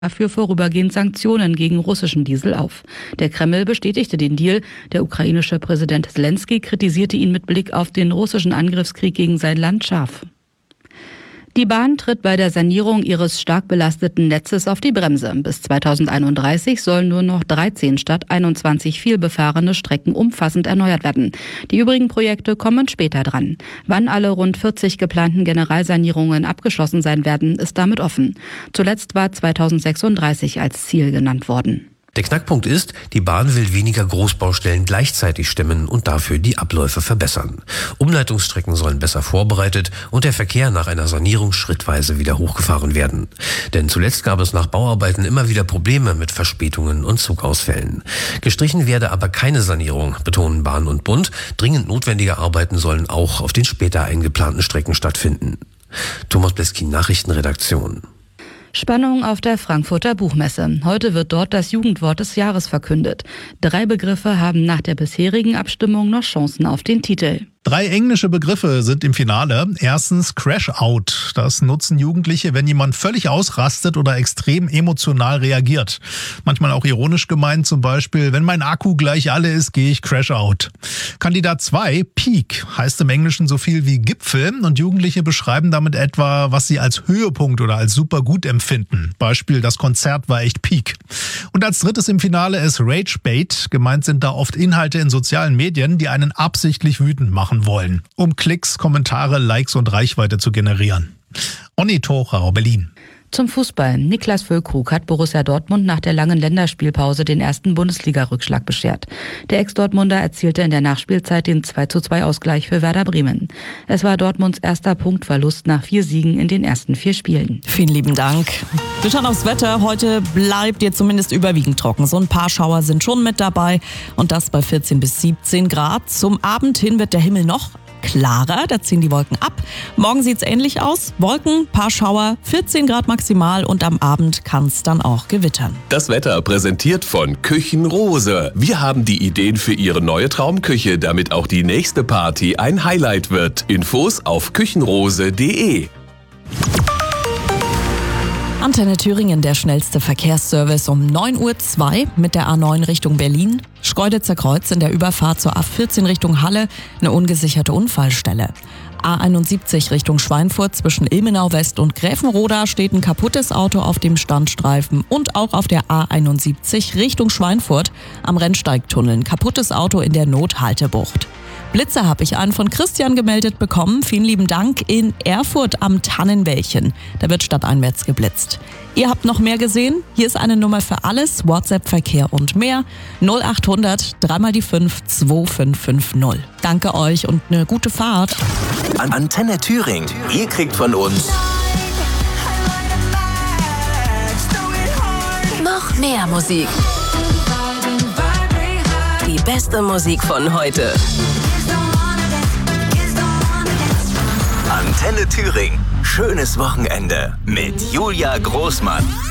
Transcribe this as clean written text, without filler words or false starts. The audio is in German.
für vorübergehend Sanktionen gegen russischen Diesel auf. Der Kreml bestätigte den Deal. Der ukrainische Präsident Selenskyj kritisierte ihn mit Blick auf den russischen Angriffskrieg gegen sein Land scharf. Die Bahn tritt bei der Sanierung ihres stark belasteten Netzes auf die Bremse. Bis 2031 sollen nur noch 13 statt 21 vielbefahrene Strecken umfassend erneuert werden. Die übrigen Projekte kommen später dran. Wann alle rund 40 geplanten Generalsanierungen abgeschlossen sein werden, ist damit offen. Zuletzt war 2036 als Ziel genannt worden. Der Knackpunkt ist, die Bahn will weniger Großbaustellen gleichzeitig stemmen und dafür die Abläufe verbessern. Umleitungsstrecken sollen besser vorbereitet und der Verkehr nach einer Sanierung schrittweise wieder hochgefahren werden. Denn zuletzt gab es nach Bauarbeiten immer wieder Probleme mit Verspätungen und Zugausfällen. Gestrichen werde aber keine Sanierung, betonen Bahn und Bund. Dringend notwendige Arbeiten sollen auch auf den später eingeplanten Strecken stattfinden. Thomas Bleskin, Nachrichtenredaktion. Spannung auf der Frankfurter Buchmesse. Heute wird dort das Jugendwort des Jahres verkündet. 3 Begriffe haben nach der bisherigen Abstimmung noch Chancen auf den Titel. 3 englische Begriffe sind im Finale. Erstens Crash-Out. Das nutzen Jugendliche, wenn jemand völlig ausrastet oder extrem emotional reagiert. Manchmal auch ironisch gemeint, zum Beispiel, wenn mein Akku gleich alle ist, gehe ich Crash-Out. Kandidat 2, Peak, heißt im Englischen so viel wie Gipfel und Jugendliche beschreiben damit etwa, was sie als Höhepunkt oder als super gut empfinden. Beispiel, das Konzert war echt Peak. Und als drittes im Finale ist Rage-Bait. Gemeint sind da oft Inhalte in sozialen Medien, die einen absichtlich wütend machen wollen, um Klicks, Kommentare, Likes und Reichweite zu generieren. Onni Thorau, Berlin. Zum Fußball. Niklas Füllkrug hat Borussia Dortmund nach der langen Länderspielpause den ersten Bundesliga-Rückschlag beschert. Der Ex-Dortmunder erzielte in der Nachspielzeit den 2:2-Ausgleich für Werder Bremen. Es war Dortmunds erster Punktverlust nach 4 Siegen in den ersten 4 Spielen. Vielen lieben Dank. Wir schauen aufs Wetter. Heute bleibt ihr zumindest überwiegend trocken. So ein paar Schauer sind schon mit dabei und das bei 14 bis 17 Grad. Zum Abend hin wird der Himmel noch klarer, da ziehen die Wolken ab. Morgen sieht's ähnlich aus. Wolken, paar Schauer, 14 Grad maximal und am Abend kann's dann auch gewittern. Das Wetter präsentiert von Küchenrose. Wir haben die Ideen für Ihre neue Traumküche, damit auch die nächste Party ein Highlight wird. Infos auf küchenrose.de. Antenne Thüringen, der schnellste Verkehrsservice um 9:02 Uhr mit der A9 Richtung Berlin. Schkeuditzer Kreuz in der Überfahrt zur A14 Richtung Halle, eine ungesicherte Unfallstelle. A71 Richtung Schweinfurt zwischen Ilmenau West und Gräfenroda steht ein kaputtes Auto auf dem Standstreifen und auch auf der A71 Richtung Schweinfurt am Rennsteigtunnel ein kaputtes Auto in der Nothaltebucht. Blitzer habe ich einen von Christian gemeldet bekommen. Vielen lieben Dank in Erfurt am Tannenwäldchen. Da wird stadteinwärts geblitzt. Ihr habt noch mehr gesehen? Hier ist eine Nummer für alles, WhatsApp, Verkehr und mehr. 0800 3x5 2550. Danke euch und eine gute Fahrt. Antenne Thüringen. Ihr kriegt von uns noch mehr Musik. Die beste Musik von heute. Antenne Thüringen. Schönes Wochenende mit Julia Großmann.